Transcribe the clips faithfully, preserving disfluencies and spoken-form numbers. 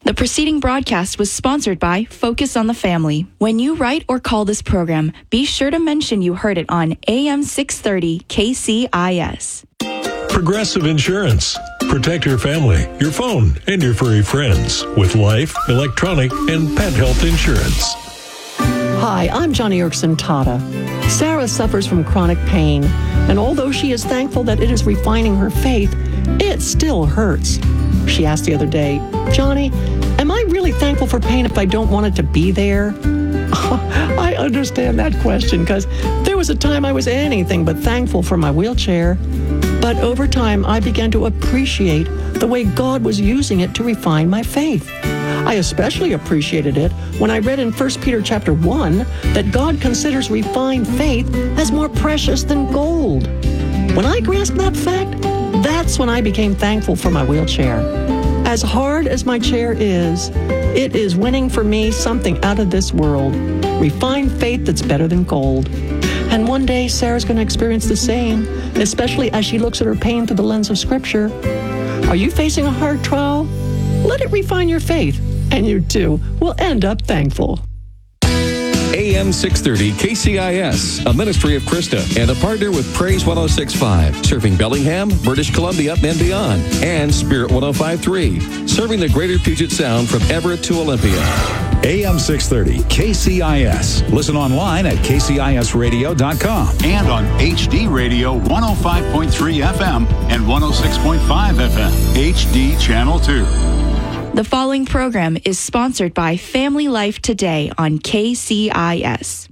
The preceding broadcast was sponsored by Focus on the Family. When you write or call this program, be sure to mention you heard it on A M six thirty K C I S. Progressive Insurance. Protect your family, your phone, and your furry friends with life, electronic, and pet health insurance. Hi, I'm Johnny Erkson Tata. Sarah suffers from chronic pain, and although she is thankful that it is refining her faith, it still hurts. She asked the other day, Johnny, am I really thankful for pain if I don't want it to be there? I understand that question because there was a time I was anything but thankful for my wheelchair. But over time, I began to appreciate the way God was using it to refine my faith. I especially appreciated it when I read in First Peter chapter one that God considers refined faith as more precious than gold. When I grasped that fact, that's when I became thankful for my wheelchair. As hard as my chair is, it is winning for me something out of this world. Refined faith that's better than gold. And one day, Sarah's going to experience the same, especially as she looks at her pain through the lens of Scripture. Are you facing a hard trial? Let it refine your faith, and you too will end up thankful. A M six thirty K C I S, a ministry of Krista and a partner with Praise one oh six point five, serving Bellingham, British Columbia, and beyond, and Spirit one oh five point three, serving the greater Puget Sound from Everett to Olympia. A M six thirty K C I S. Listen online at k c i s radio dot com and on H D Radio one oh five point three F M and one oh six point five F M, H D Channel two. The following program is sponsored by Family Life Today on K C I S.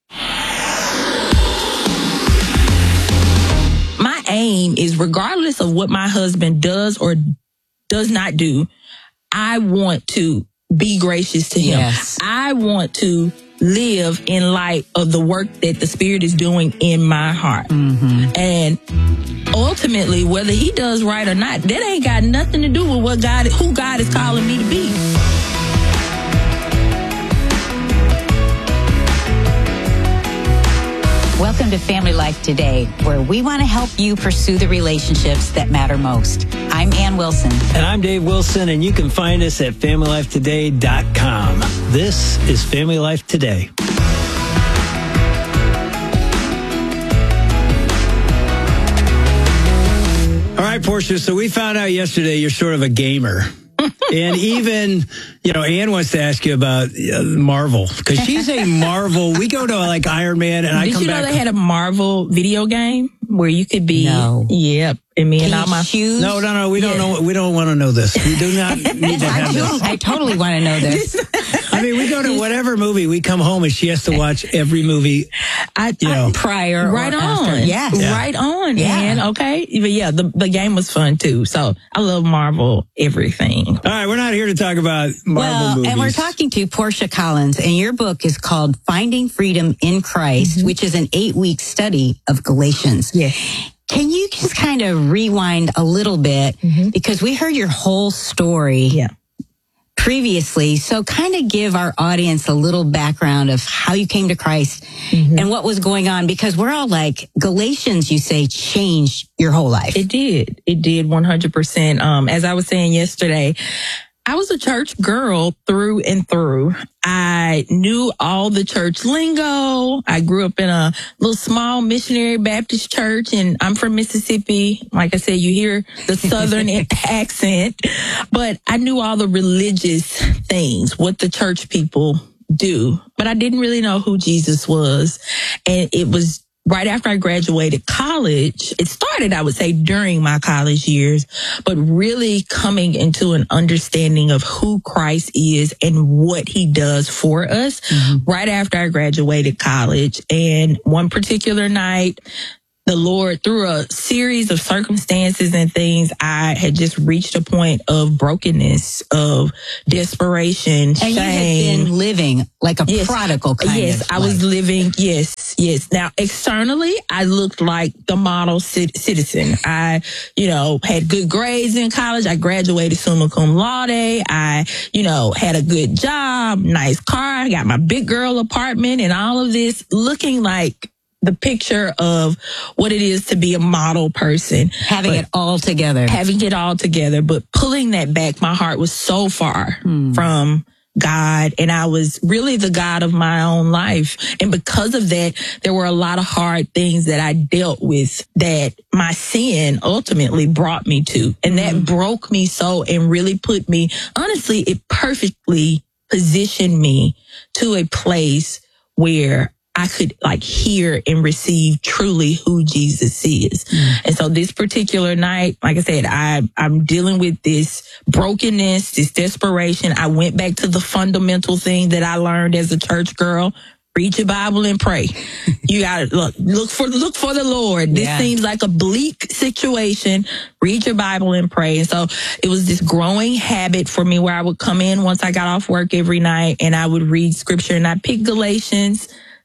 My aim is, regardless of what my husband does or does not do, I want to be gracious to him. Yes. I want to live in light of the work that the Spirit is doing in my heart. Mm-hmm. And ultimately, whether he does right or not, that ain't got nothing to do with what God, who God is calling me to be. Welcome to Family Life Today, where we want to help you pursue the relationships that matter most. I'm Ann Wilson. And I'm Dave Wilson, and you can find us at family life today dot com. This is Family Life Today. All right, Portia, so we found out yesterday you're sort of a gamer. And even, you know, Ann wants to ask you about uh, Marvel, because she's a Marvel. We go to like Iron Man, and Did I come you know back. they had a Marvel video game where you could be? No. Yep. And me and all my shoes. No, no, no. We don't Yeah. know. We don't want to know this. We do not need to I, have do, this. I totally want to know this. I mean, we go to whatever movie. We come home and she has to watch every movie. I, You know. I Prior right or on. after. Yes. Yeah. Right on. Yeah. And okay. But yeah, the, the game was fun too. So I love Marvel everything. All right, we're not here to talk about Marvel well, movies. and we're talking to Portia Collins, and your book is called Finding Freedom in Christ, Mm-hmm. which is an eight-week study of Galatians. Yeah. Can you just kind of rewind a little bit? Mm-hmm. Because we heard your whole story Yeah. previously. So kind of give our audience a little background of how you came to Christ Mm-hmm. and what was going on. Because we're all like, Galatians, you say, changed your whole life. It did. It did one hundred percent. Um, as I was saying yesterday, I was a church girl through and through. I knew all the church lingo. I grew up in a little small missionary Baptist church, and I'm from Mississippi. Like I said, you hear the Southern accent, but I knew all the religious things, what the church people do, but I didn't really know who Jesus was. And it was right after I graduated college. It started, I would say, during my college years, but really coming into an understanding of who Christ is and what he does for us mm-hmm. right after I graduated college. And one particular night, the Lord, through a series of circumstances and things, I had just reached a point of brokenness, of desperation, and shame. you had been living like a yes. prodigal kind yes, of I was life. living, yes, yes. Now, externally, I looked like the model c- citizen. I, you know, had good grades in college. I graduated summa cum laude. I, you know, had a good job, nice car. I got my big girl apartment and all of this, looking like the picture of what it is to be a model person. Having it all together. Having it all together. But pulling that back, my heart was so far hmm. from God, and I was really the God of my own life. And because of that, there were a lot of hard things that I dealt with that my sin ultimately brought me to. And that mm. broke me so and really put me, honestly, it perfectly positioned me to a place where I could like hear and receive truly who Jesus is. Mm. And so this particular night, like I said, I, I'm dealing with this brokenness, this desperation. I went back to the fundamental thing that I learned as a church girl. Read your Bible and pray. You gotta look, look for, look for the Lord. This yeah. seems like a bleak situation. Read your Bible and pray. And so it was this growing habit for me where I would come in once I got off work every night and I would read scripture, and I picked Galatians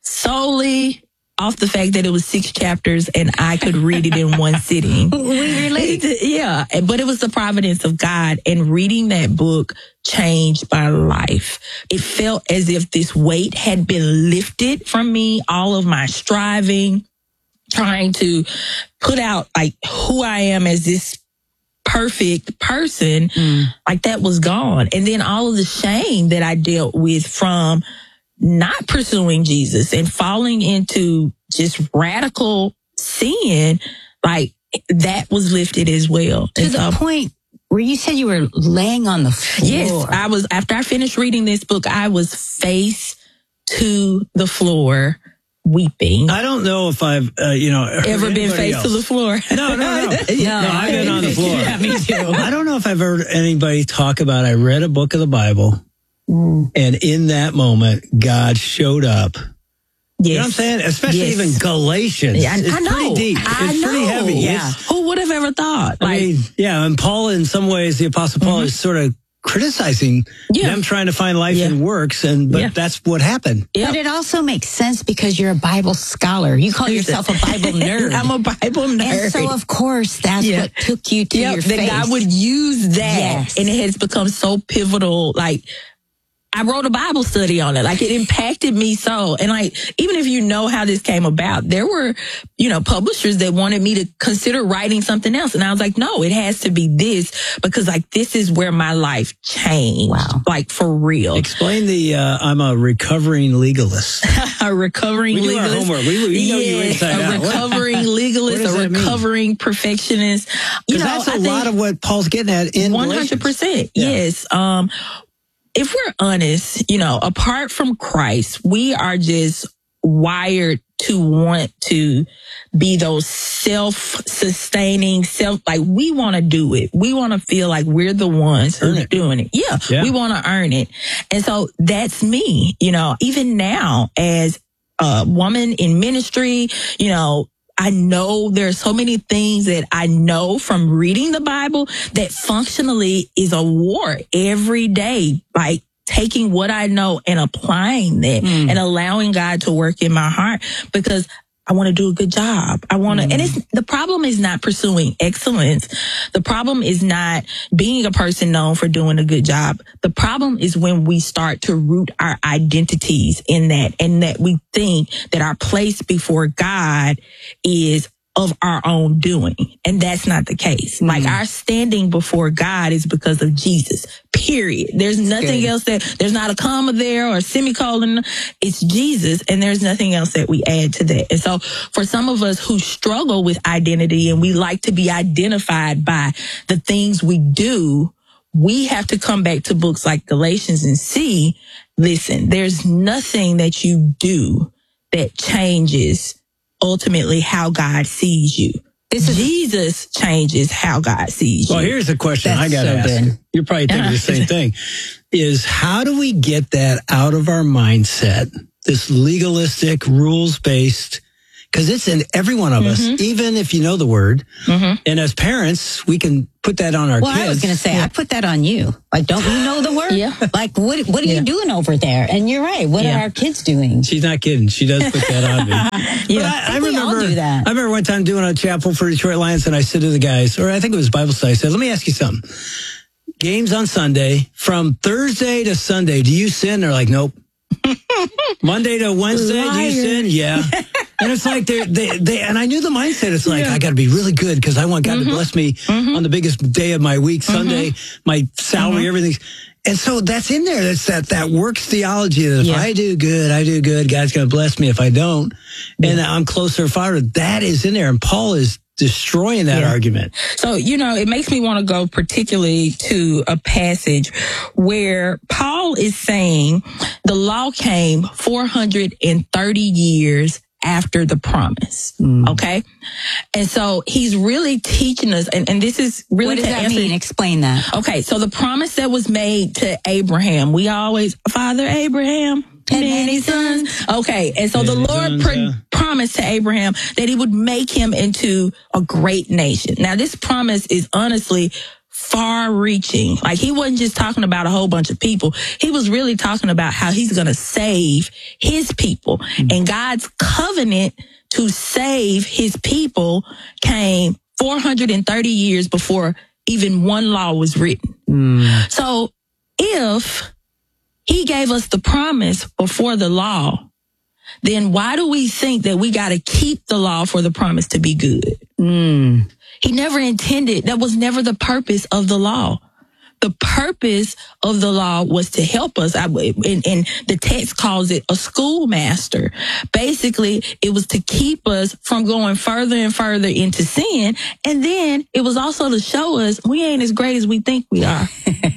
solely off the fact that it was six chapters and I could read it in one sitting. We relate. Yeah. But it was the providence of God, and reading that book changed my life. It felt as if this weight had been lifted from me, all of my striving, trying to put out like who I am as this perfect person, mm. like that was gone. And then all of the shame that I dealt with from not pursuing Jesus and falling into just radical sin, like that was lifted as well. To and the so, point where you said you were laying on the floor. Yes, I was, after I finished reading this book, I was face to the floor weeping. I don't know if I've, uh, you know, ever been face else. to the floor. No, no, no. no, no I've been on the floor. Yeah, me too. I don't know if I've heard anybody talk about, I read a book of the Bible. Mm. And in that moment, God showed up. Yes. You know what I'm saying? Especially yes. even Galatians. Yeah, I, it's I know. pretty deep. I it's know. pretty heavy. Yeah. It's, Who would have ever thought? I Like, mean, yeah, and Paul, in some ways, the Apostle Paul mm-hmm. is sort of criticizing yeah. them trying to find life yeah. in works, and but yeah. that's what happened. Yeah. But it also makes sense because you're a Bible scholar. You call yourself a Bible nerd. I'm a Bible nerd. And so, of course, that's yeah. what took you to yep, your that faith. God would use that, yes. and it has become so pivotal. Like, I wrote a Bible study on it. Like, it impacted me so. And like, even if you know how this came about, there were, you know, publishers that wanted me to consider writing something else. And I was like, no, it has to be this, because like, this is where my life changed. Wow. Like, for real. Explain the, uh, I'm a recovering legalist. a recovering we do legalist. Our homework. We, we know yeah, you inside a out. recovering legalist, a recovering mean? perfectionist. You know, that's a I lot of what Paul's getting at in one hundred percent. Yeah. Yes. Um, if we're honest, you know, apart from Christ, we are just wired to want to be those self-sustaining, self, like we want to do it. We want to feel like we're the ones who are doing it. Yeah, yeah. We want to earn it. And so that's me, you know, even now as a woman in ministry, you know, I know there are so many things that I know from reading the Bible that functionally is a war every day. Like taking what I know and applying that mm. and allowing God to work in my heart, because I want to do a good job. I want to, mm. and it's, the problem is not pursuing excellence. The problem is not being a person known for doing a good job. The problem is when we start to root our identities in that, and that we think that our place before God is of our own doing. And that's not the case. Mm. Like, our standing before God is because of Jesus, period. There's nothing Good. else that, there's not a comma there or a semicolon. It's Jesus, and there's nothing else that we add to that. And so for some of us who struggle with identity and we like to be identified by the things we do, we have to come back to books like Galatians and see, listen, there's nothing that you do that changes ultimately how God sees you. This is, Jesus changes how God sees you. Well, here's the question That's I got to so ask good. you. You're probably thinking the same thing. Is how do we get that out of our mindset? This legalistic, rules-based, because it's in every one of mm-hmm. us, even if you know the word. Mm-hmm. And as parents, we can put that on our well, kids. Well, I was going to say, yeah. I put that on you. Like, don't you know the word? Yeah. Like, what What are yeah. you doing over there? And you're right. What yeah. are our kids doing? She's not kidding. She does put that on me. yeah, but I, I, I we remember. all do that. I remember one time doing a chapel for Detroit Lions, and I said to the guys, or I think it was Bible study, I said, let me ask you something. Games on Sunday, from Thursday to Sunday, do you sin? They're like, nope. Monday to Wednesday, Liar. do you sin? Yeah. And it's like they they they and I knew the mindset. It's like yeah. I got to be really good because I want God mm-hmm. to bless me mm-hmm. on the biggest day of my week, Sunday, mm-hmm. my salary, mm-hmm. everything. And so that's in there. That's that that works theology. That if yeah. I do good, I do good. God's going to bless me. If I don't, yeah. and I'm closer farther, that is in there. And Paul is destroying that yeah. argument. So, you know, it makes me want to go particularly to a passage where Paul is saying the law came four hundred thirty years after the promise. Mm. Okay. And so he's really teaching us, and, and this is really what does to that answer, mean? Explain that. Okay. So the promise that was made to Abraham, we always, Father Abraham, and many sons. Okay. And so the Lord pro- yeah. promised to Abraham that he would make him into a great nation. Now, this promise is honestly far reaching. Like, he wasn't just talking about a whole bunch of people. He was really talking about how he's going to save his people. Mm-hmm. And God's covenant to save his people came four hundred thirty years before even one law was written. Mm. So if he gave us the promise before the law, then why do we think that we got to keep the law for the promise to be good? Mm. He never intended, that was never the purpose of the law. The purpose of the law was to help us. I, and, and the text calls it a schoolmaster. Basically, it was to keep us from going further and further into sin. And then it was also to show us we ain't as great as we think we are.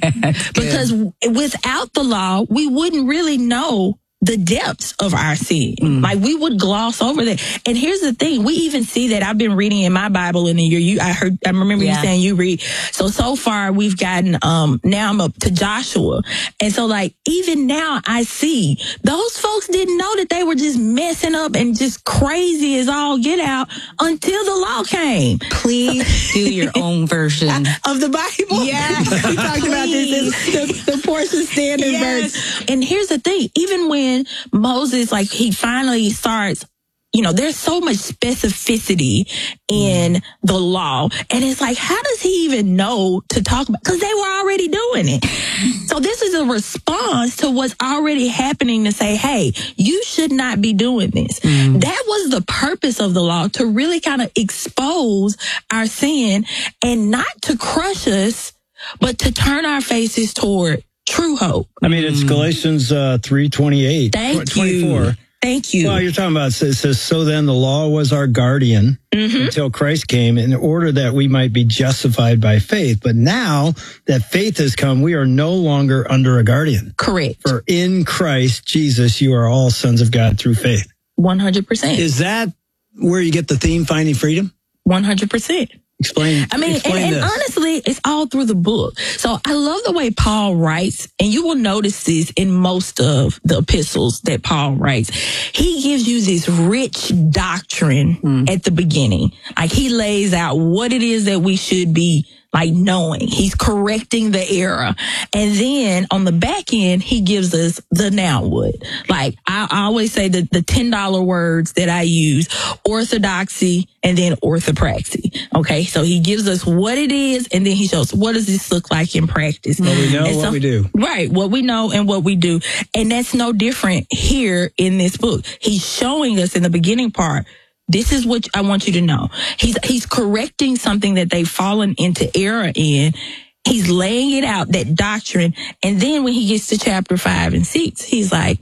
Because without the law, we wouldn't really know the depths of our sin. Mm. Like, we would gloss over that. And here's the thing. We even see that. I've been reading in my Bible in the year. You, I heard, I remember yeah. you saying you read. So, so far we've gotten, um, now I'm up to Joshua. And so, like, even now I see those folks didn't know that they were just messing up and just crazy as all get out until the law came. Please do your own version of the Bible. Yes. We talked about this, the, the Portia Standard yes. version. And here's the thing. Even when Moses, like, he finally starts, you know, there's so much specificity in mm. the law. And it's like, how does he even know to talk about? Because they were already doing it. So this is a response to what's already happening to say, hey, you should not be doing this. Mm. That was the purpose of the law, to really kind of expose our sin and not to crush us, but to turn our faces toward true hope. I mean, it's Galatians uh, three twenty-eight. Thank twenty-four. You. Thank you. Well, you're talking about, it says, so then the law was our guardian mm-hmm. until Christ came in order that we might be justified by faith. But now that faith has come, we are no longer under a guardian. Correct. For in Christ Jesus, you are all sons of God through faith. one hundred percent. Is that where you get the theme, Finding Freedom? one hundred percent. Explain. I mean, explain and, and this. honestly, it's all through the book. So I love the way Paul writes, and you will notice this in most of the epistles that Paul writes. He gives you this rich doctrine mm. at the beginning. Like, he lays out what it is that we should be like knowing. He's correcting the error. And then on the back end, he gives us the now what. Like, I, I always say that the ten dollar words that I use, orthodoxy and then orthopraxy. Okay. So he gives us what it is, and then he shows what does this look like in practice. What we know, and what so, we do. Right. What we know and what we do. And that's no different here in this book. He's showing us in the beginning part, this is what I want you to know. He's he's correcting something that they've fallen into error in. He's laying it out, that doctrine. And then when he gets to chapter five and six, he's like,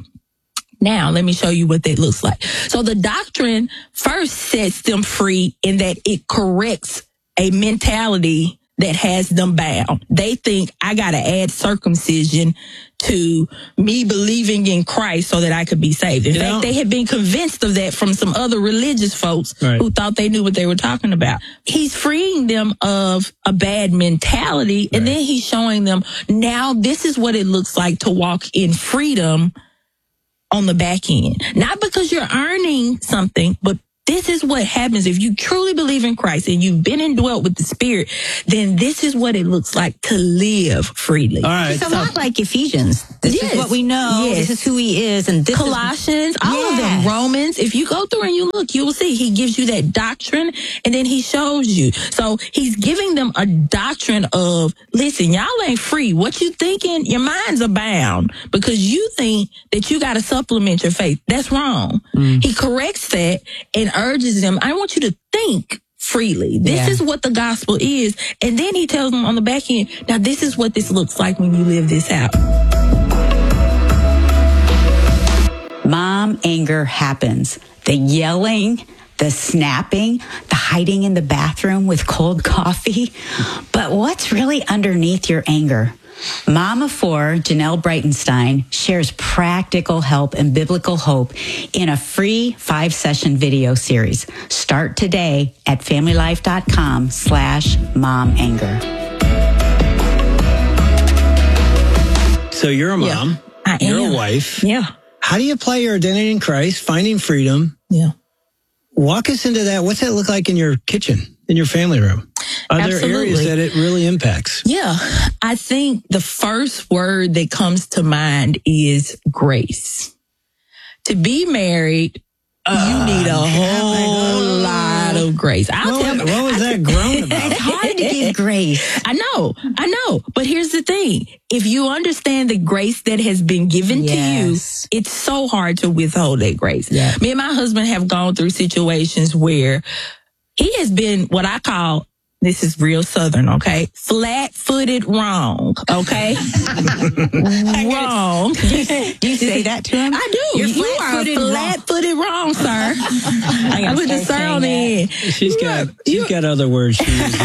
now let me show you what that looks like. So the doctrine first sets them free in that it corrects a mentality that has them bound. They think, I got to add circumcision to me believing in Christ so that I could be saved. In you fact, know, they had been convinced of that from some other religious folks right. who thought they knew what they were talking about. He's freeing them of a bad mentality, right. and then he's showing them, now this is what it looks like to walk in freedom on the back end. Not because you're earning something, but this is what happens if you truly believe in Christ and you've been indwelt with the Spirit, then this is what it looks like to live freely. All right. It's a lot like Ephesians. This Yes. is what we know. Yes. This is who he is. And this Colossians, is, all of them, Yes. Romans. If you go through and you look, you will see he gives you that doctrine and then he shows you. So he's giving them a doctrine of, listen, y'all ain't free. What you thinking? Your minds are bound because you think that you got to supplement your faith. That's wrong. Mm. He corrects that and urges them, I want you to think freely. This Yeah. is what the gospel is. And then he tells them on the back end, now this is what this looks like when you live this out. Mom anger happens. The yelling, the snapping, the hiding in the bathroom with cold coffee. But what's really underneath your anger? Mom of Four, Janelle Breitenstein, shares practical help and biblical hope in a free five-session video series. Start today at familylife.com slash mom anger. So you're a mom. Yeah, I you're am. a wife. Yeah. How do you apply your identity in Christ, finding freedom? Yeah. Walk us into that. What's that look like in your kitchen, in your family room? Are Absolutely. there areas that it really impacts? Yeah. I think the first word that comes to mind is grace. To be married, uh, you need a whole lot of grace. I'll What, tell was- what was that groan about? It's hard to give grace. I know, I know. But here's the thing. If you understand the grace that has been given Yes. to you, it's so hard to withhold that grace. Yeah. Me and my husband have gone through situations where he has been what I call, this is real Southern, okay? Flat-footed wrong, okay? Wrong. Do you say that to him? I do. You're you flat-footed are wrong. flat-footed wrong, sir. I gotta put the start sir on the saying end. She's got she's got other words she uses.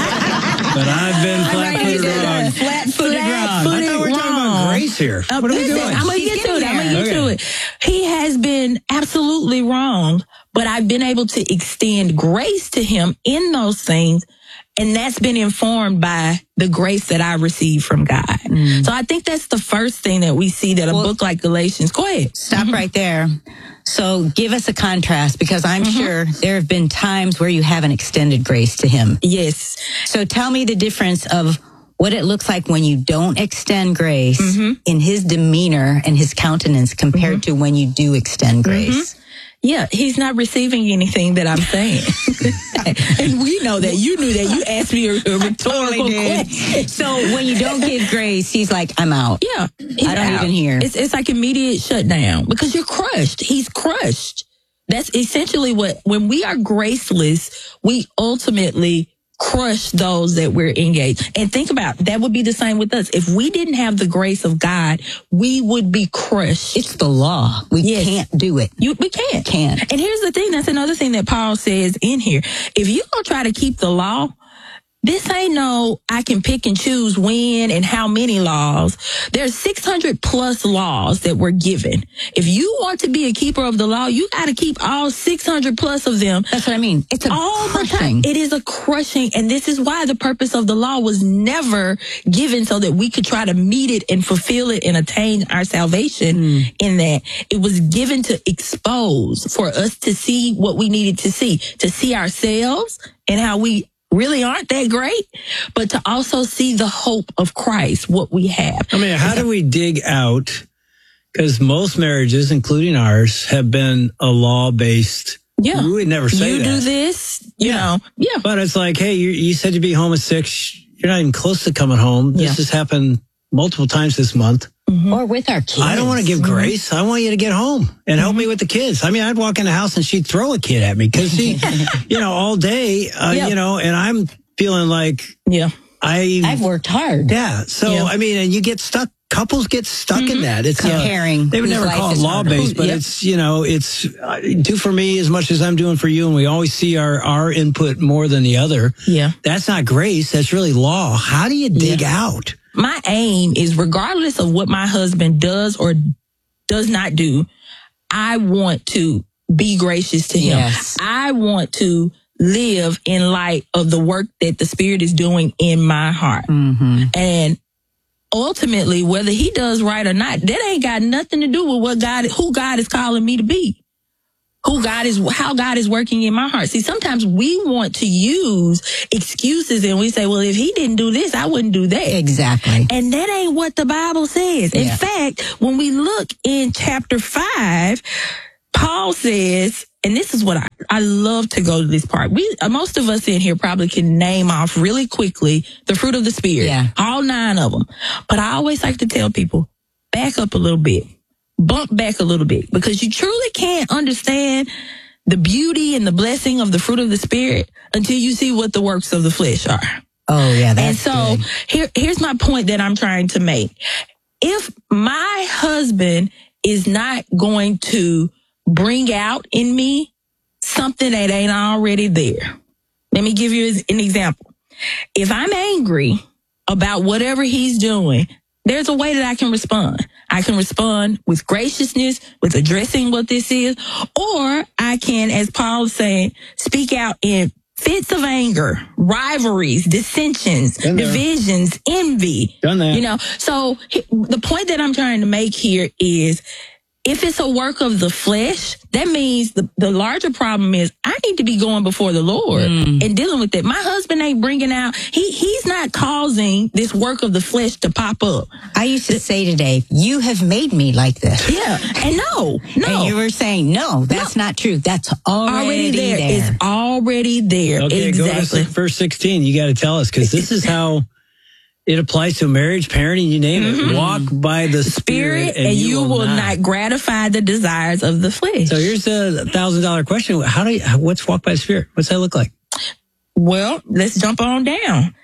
But I've been flat-footed wrong. Flat-footed wrong. I thought we were talking about grace here. Uh, What are we listen, doing? I'm gonna She's get to getting it. I'm gonna there. get to Okay. it. He has been absolutely wrong, but I've been able to extend grace to him in those things. And that's been informed by the grace that I received from God. Mm. So I think that's the first thing that we see that a Well, book like Galatians, go ahead. Stop right there. So give us a contrast, because I'm Mm-hmm. sure there have been times where you haven't extended grace to him. Yes. So tell me the difference of what it looks like when you don't extend grace Mm-hmm. in his demeanor and his countenance compared to when you do extend grace. Yeah, he's not receiving anything that I'm saying. And we know that. You knew that. You asked me a, a rhetorical question. So when you don't give grace, he's like, I'm out. Yeah. he's I don't out. even hear. It's, it's like immediate shutdown because you're crushed. He's crushed. That's essentially what, when we are graceless, we ultimately crush those that we're engaged. And think about, that would be the same with us. If we didn't have the grace of God, we would be crushed. It's the law. We Yes. can't do it. You, we can't. Can't. And here's the thing. That's another thing that Paul says in here. If you don't try to keep the law, this ain't no, I can pick and choose when and how many laws. There's six hundred plus laws that were given. If you want to be a keeper of the law, you got to keep all six hundred plus of them. That's what I mean. It's a all the crushing. time. It is a crushing. And this is why the purpose of the law was never given so that we could try to meet it and fulfill it and attain our salvation mm. in that. It was given to expose, for us to see what we needed to see, to see ourselves and how we really aren't that great, but to also see the hope of Christ, what we have. I mean, how do we dig out? Because most marriages, including ours, have been a law-based. Yeah. We would never say you that. do this, you Yeah. know. Yeah. But it's like, hey, you, you said you'd be home at six. You're not even close to coming home. This Yeah. has happened multiple times this month. Mm-hmm. Or with our kids. I don't want to give Mm-hmm. grace. I want you to get home and help me with the kids. I mean, I'd walk in the house and she'd throw a kid at me because she, you know, all day, uh, Yep. you know, and I'm feeling like Yeah. I, I've worked hard. yeah. So, Yeah. I mean, and you get stuck. Couples get stuck Mm-hmm. in that. It's Comparing Uh, they would whose never life call it is law harder. based, but Yep. it's, you know, it's uh, do for me as much as I'm doing for you. And we always see our, our input more than the other. Yeah. That's not grace. That's really law. How do you dig out? My aim is, regardless of what my husband does or does not do, I want to be gracious to him. Yes. I want to live in light of the work that the Spirit is doing in my heart. Mm-hmm. And ultimately, whether he does right or not, that ain't got nothing to do with what God, who God is calling me to be. who God is, how God is working in my heart. See, sometimes we want to use excuses and we say, well, if he didn't do this, I wouldn't do that. Exactly. And that ain't what the Bible says. In Yeah. fact, when we look in chapter five, Paul says, and this is what I, I love to go to this part. We, uh, most of us in here probably can name off really quickly the fruit of the Spirit. Yeah. All nine of them. But I always like to tell people, back up a little bit. Bump back a little bit, because you truly can't understand the beauty and the blessing of the fruit of the Spirit until you see what the works of the flesh are. Oh, yeah. That's and so good. here, here's my point that I'm trying to make. If my husband is not going to bring out in me something that ain't already there, let me give you an example. If I'm angry about whatever he's doing, there's a way that I can respond. I can respond with graciousness, with addressing what this is, or I can, as Paul is saying, speak out in fits of anger, rivalries, dissensions, divisions, envy. Done that. You know, so the point that I'm trying to make here is, if it's a work of the flesh, that means the, the larger problem is I need to be going before the Lord mm. and dealing with it. My husband ain't bringing out, he he's not causing this work of the flesh to pop up. I used to say today, you have made me like this. Yeah. And no, no. And you were saying, no, that's no. not true. That's already, already there. there. It's already there. Okay, exactly. Go to verse sixteen. You got to tell us, because this is how it applies to marriage, parenting, you name it. Mm-hmm. Walk by the Spirit, Spirit and, and you, you will not. not gratify the desires of the flesh. So here's a thousand dollar question. How do you, what's walk by the Spirit? What's that look like? Well, let's jump on down.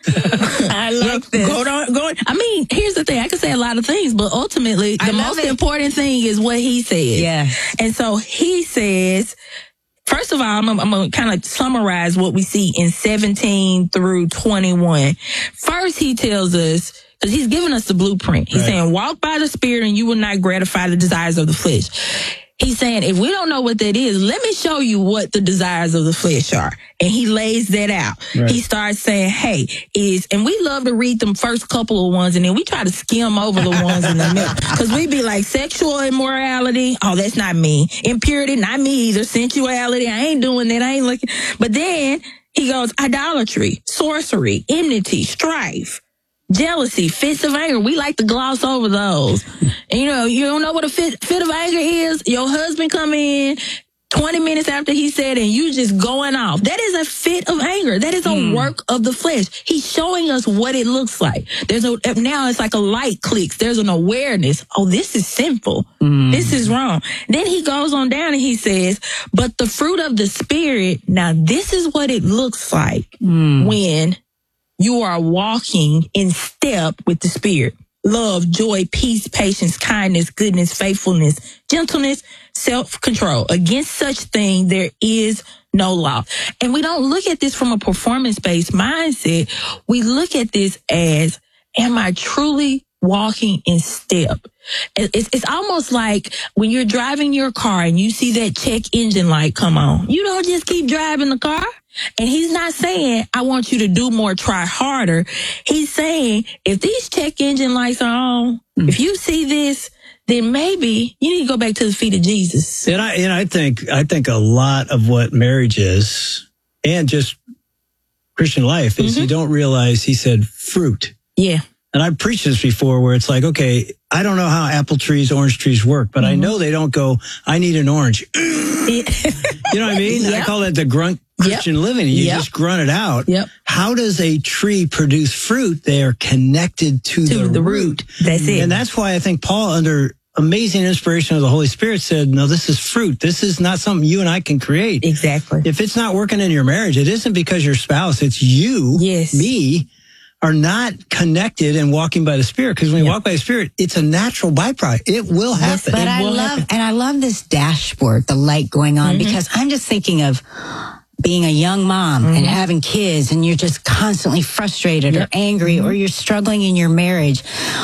I like this. Go on, go on. I mean, here's the thing. I could say a lot of things, but ultimately, the most it. important thing is what he says. Yeah. And so he says, first of all, I'm, I'm going to kind of summarize what we see in seventeen through twenty-one. First, he tells us, because he's giving us the blueprint. He's right. saying, walk by the Spirit and you will not gratify the desires of the flesh. He's saying, if we don't know what that is, let me show you what the desires of the flesh are. And he lays that out. Right. He starts saying, hey, is, and we love to read them first couple of ones, and then we try to skim over the ones in the middle. Because we be like, sexual immorality, oh, that's not me. Impurity, not me either. Sensuality, I ain't doing that. I ain't looking. But then he goes, idolatry, sorcery, enmity, strife, jealousy, fits of anger. We like to gloss over those. And, you know, you don't know what a fit, fit of anger is. Your husband come in twenty minutes after he said, and you just going off. That is a fit of anger. That is a mm. work of the flesh. He's showing us what it looks like. There's a, now it's like a light clicks. There's an awareness. Oh, this is sinful. Mm. This is wrong. Then he goes on down and he says, but the fruit of the Spirit, now this is what it looks like mm. when you are walking in step with the Spirit. Love, joy, peace, patience, kindness, goodness, faithfulness, gentleness, self-control. Against such thing, there is no law. And we don't look at this from a performance-based mindset. We look at this as, am I truly walking in step? It's, it's almost like when you're driving your car and you see that check engine light come on. You don't just keep driving the car. And he's not saying, I want you to do more, try harder. He's saying, if these check engine lights are on, mm. if you see this, then maybe you need to go back to the feet of Jesus. And I, and I think, I think a lot of what marriage is, and just Christian life, is mm-hmm. you don't realize he said fruit. Yeah. And I've preached this before where it's like, okay, I don't know how apple trees, orange trees work, but mm-hmm. I know they don't go, I need an orange. You know what I mean? Yep. I call that the grunt Christian yep. living. You yep. just grunt it out. Yep. How does a tree produce fruit? They are connected to, to the, the root. root. That's it. And that's why I think Paul, under amazing inspiration of the Holy Spirit, said, no, this is fruit. This is not something you and I can create. Exactly. If it's not working in your marriage, it isn't because your spouse, it's you, yes. me, are not connected and walking by the Spirit. Because when you yep. walk by the Spirit, it's a natural byproduct. It will happen. Yes, but it I will love, happen. and I love this dashboard, the light going on, mm-hmm. because I'm just thinking of being a young mom mm-hmm. and having kids, and you're just constantly frustrated yep. or angry, mm-hmm. or you're struggling in your marriage.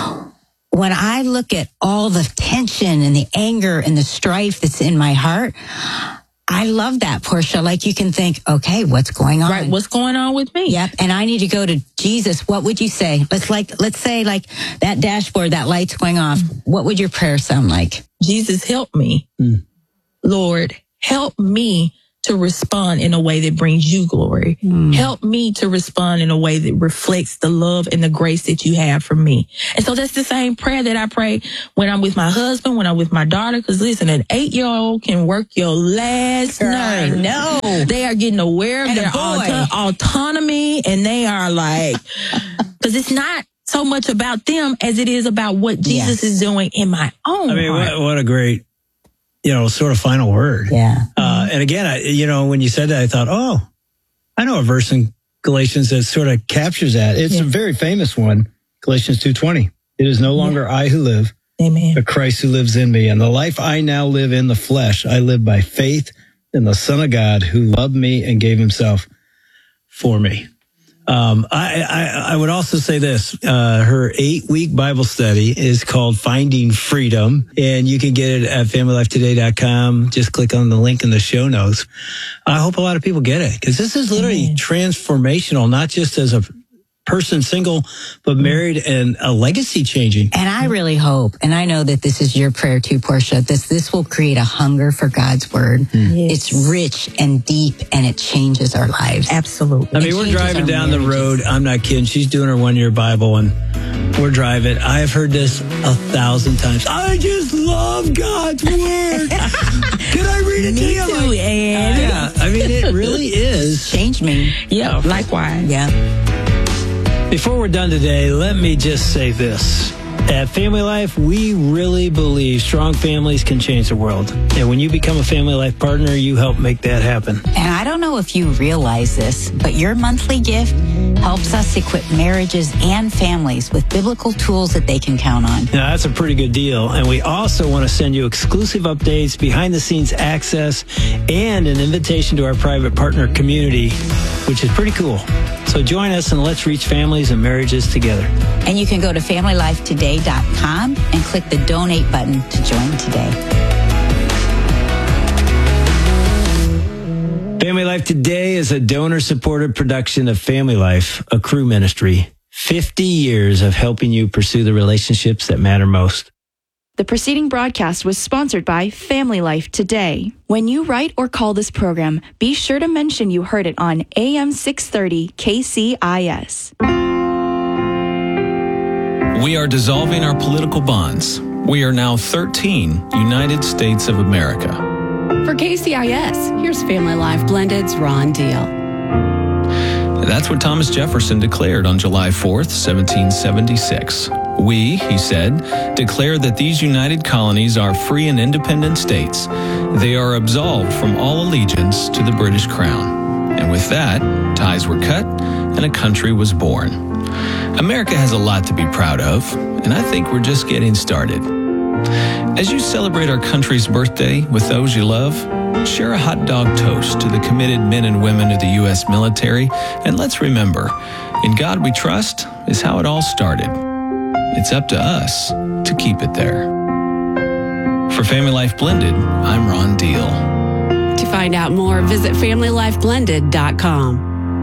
When I look at all the tension and the anger and the strife that's in my heart, I love that, Portia. Like, you can think, okay, what's going on? Right, what's going on with me? Yep, and I need to go to Jesus. What would you say? Let's like, let's say like that dashboard, that light's going off. What would your prayer sound like? Jesus, help me. Mm. Lord, help me to respond in a way that brings you glory. Mm. Help me to respond in a way that reflects the love and the grace that you have for me. And so that's the same prayer that I pray when I'm with my husband, when I'm with my daughter. Because listen, an eight-year-old can work your last nerve. No, they are getting aware of and their auto- autonomy, and they are like, because it's not so much about them as it is about what Jesus yes. is doing in my own I mean, heart. What, what a great, you know, sort of final word. Yeah. Uh, and again, I, you know, when you said that, I thought, oh, I know a verse in Galatians that sort of captures that. It's yeah. a very famous one, Galatians two twenty. It is no longer yeah. I who live, Amen. but Christ who lives in me. And the life I now live in the flesh, I live by faith in the Son of God who loved me and gave himself for me. Um, I, I, I would also say this, uh, her eight week Bible study is called Finding Freedom, and you can get it at family life today dot com. Just click on the link in the show notes. I hope a lot of people get it, because this is literally mm. transformational, not just as a person single, but married, and a legacy changing. And I really hope, and I know that this is your prayer too, Portia, this this will create a hunger for God's word. Mm. Yes. It's rich and deep, and it changes our lives. Absolutely. I mean, it we're driving down marriages. the road. I'm not kidding. She's doing her one year Bible, and we're driving. I've heard this a thousand times. I just love God's word. Can I read it me to you? Too, like, and yeah, I mean, it really is. Changed me. Yeah, okay. Likewise. Yeah. Before we're done today, let me just say this. At Family Life, we really believe strong families can change the world. And when you become a Family Life partner, you help make that happen. And I don't know if you realize this, but your monthly gift helps us equip marriages and families with biblical tools that they can count on. Now, that's a pretty good deal. And we also want to send you exclusive updates, behind-the-scenes access, and an invitation to our private partner community, which is pretty cool. So join us and let's reach families and marriages together. And you can go to family life today dot com and click the donate button to join today. Family Life Today is a donor-supported production of Family Life, a crew ministry. fifty years of helping you pursue the relationships that matter most. The preceding broadcast was sponsored by Family Life Today. When you write or call this program, be sure to mention you heard it on A M six thirty K C I S. We are dissolving our political bonds. We are now thirteen United States of America. For K C I S, here's Family Life Blended's Ron Deal. That's what Thomas Jefferson declared on July fourth, seventeen seventy-six. We, he said, declare that these united colonies are free and independent states. They are absolved from all allegiance to the British Crown. And with that, ties were cut and a country was born. America has a lot to be proud of, and I think we're just getting started. As you celebrate our country's birthday with those you love, share a hot dog toast to the committed men and women of the U S military, and let's remember, in God we trust is how it all started. It's up to us to keep it there. For Family Life Blended, I'm Ron Deal. To find out more, visit family life blended dot com.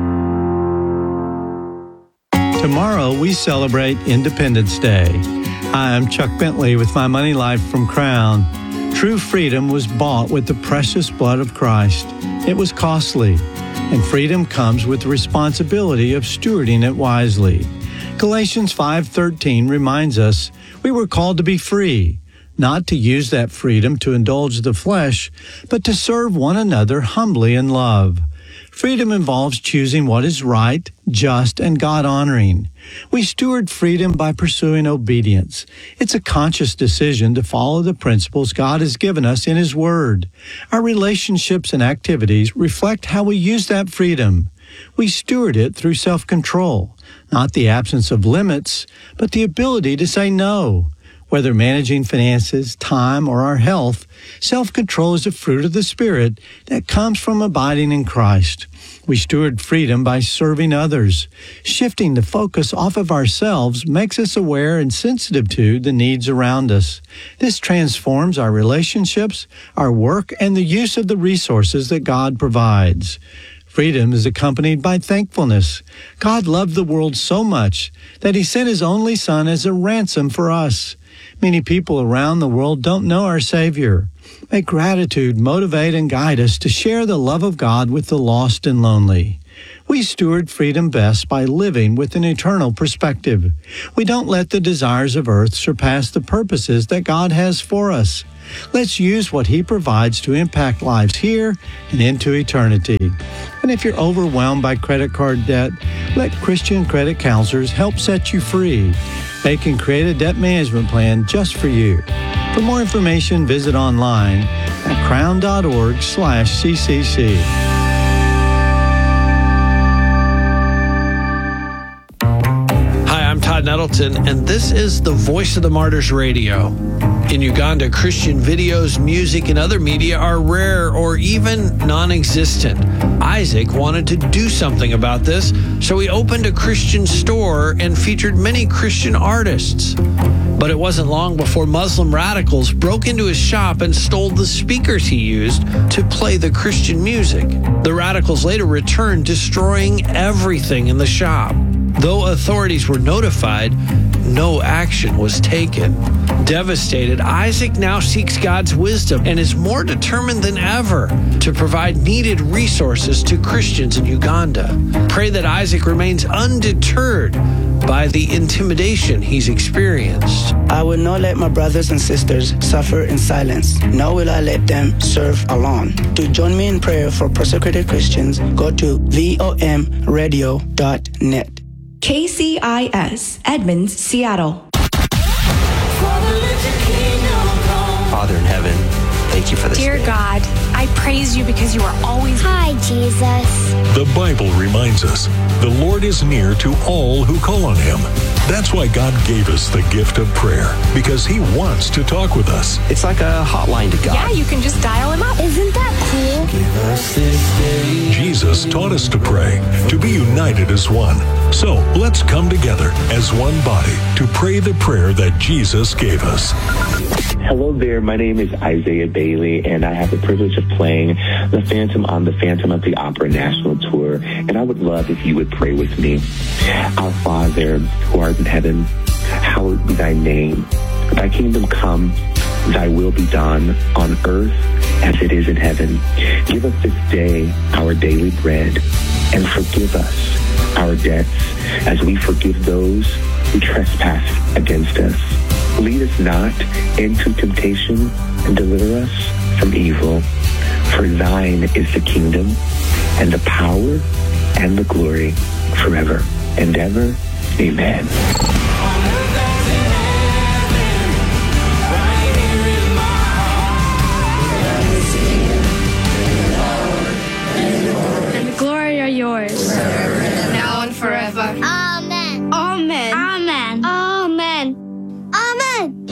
Tomorrow, we celebrate Independence Day. Hi, I'm Chuck Bentley with My Money Life from Crown. True freedom was bought with the precious blood of Christ. It was costly, and freedom comes with the responsibility of stewarding it wisely. Galatians five thirteen reminds us we were called to be free, not to use that freedom to indulge the flesh, but to serve one another humbly in love. Freedom involves choosing what is right, just, and God-honoring. We steward freedom by pursuing obedience. It's a conscious decision to follow the principles God has given us in His Word. Our relationships and activities reflect how we use that freedom. We steward it through self-control, not the absence of limits, but the ability to say no. Whether managing finances, time, or our health, self-control is a fruit of the Spirit that comes from abiding in Christ. We steward freedom by serving others. Shifting the focus off of ourselves makes us aware and sensitive to the needs around us. This transforms our relationships, our work, and the use of the resources that God provides. Freedom is accompanied by thankfulness. God loved the world so much that He sent His only Son as a ransom for us. Many people around the world don't know our Savior. May gratitude motivate and guide us to share the love of God with the lost and lonely. We steward freedom best by living with an eternal perspective. We don't let the desires of earth surpass the purposes that God has for us. Let's use what He provides to impact lives here and into eternity. And if you're overwhelmed by credit card debt, let Christian credit counselors help set you free. They can create a debt management plan just for you. For more information, visit online at crown.org slash CCC. Hi, I'm Todd Nettleton, and this is the Voice of the Martyrs Radio. In Uganda, Christian videos, music, and other media are rare or even non-existent. Isaac wanted to do something about this, so he opened a Christian store and featured many Christian artists. But it wasn't long before Muslim radicals broke into his shop and stole the speakers he used to play the Christian music. The radicals later returned, destroying everything in the shop. Though authorities were notified, no action was taken. Devastated, Isaac now seeks God's wisdom and is more determined than ever to provide needed resources to Christians in Uganda. Pray that Isaac remains undeterred by the intimidation he's experienced. I will not let my brothers and sisters suffer in silence, nor will I let them serve alone. To join me in prayer for persecuted Christians, go to V O M radio dot net. K C I S, Edmonds, Seattle. Father in heaven, thank you for this Dear day. God, I praise you because you are always... Hi, Jesus. The Bible reminds us the Lord is near to all who call on Him. That's why God gave us the gift of prayer, because He wants to talk with us. It's like a hotline to God. Yeah, you can just dial Him up. Isn't that cool? Give us this day. Jesus taught us to pray, to be united as one. So let's come together as one body to pray the prayer that Jesus gave us. Hello there, my name is Isaiah Bailey, and I have the privilege of playing the Phantom on the Phantom of the Opera National Tour, and I would love if you would pray with me. Our Father, who art in heaven, hallowed be thy name. Thy kingdom come, thy will be done on earth as it is in heaven. Give us this day our daily bread, and forgive us our debts as we forgive those who trespass against us. Lead us not into temptation, and deliver us from evil. For thine is the kingdom, and the power, and the glory, forever and ever. Amen. And the glory are yours. Now and forever. Amen. Amen. Amen. Amen. Amen.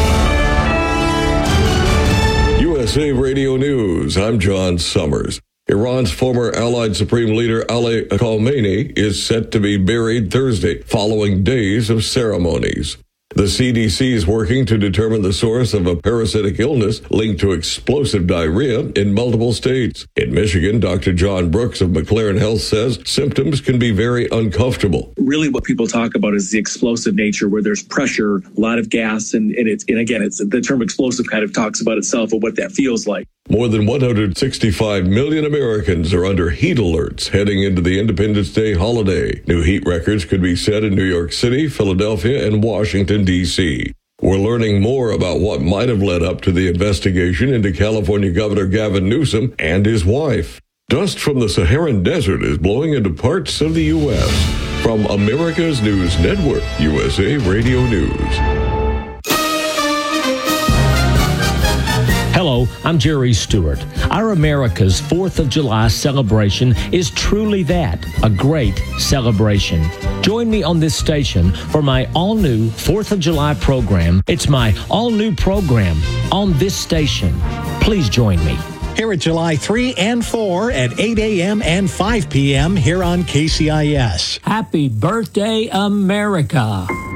U S A Radio News, I'm John Summers. Iran's former Allied Supreme Leader Ali Khamenei is set to be buried Thursday, following days of ceremonies. The C D C is working to determine the source of a parasitic illness linked to explosive diarrhea in multiple states. In Michigan, Doctor John Brooks of McLaren Health says symptoms can be very uncomfortable. Really what people talk about is the explosive nature, where there's pressure, a lot of gas, and, and, it's, and again, it's the term explosive kind of talks about itself and what that feels like. More than one hundred sixty-five million Americans are under heat alerts heading into the Independence Day holiday. New heat records could be set in New York City, Philadelphia, and Washington, D C We're learning more about what might have led up to the investigation into California Governor Gavin Newsom and his wife. Dust from the Saharan Desert is blowing into parts of the U S From America's News Network, U S A Radio News. Hello, I'm Jerry Stewart. Our America's fourth of July celebration is truly that, a great celebration. Join me on this station for my all-new fourth of July program. It's my all-new program on this station. Please join me. Here at July three and four at eight a.m. and five p.m. here on K C I S. Happy birthday, America.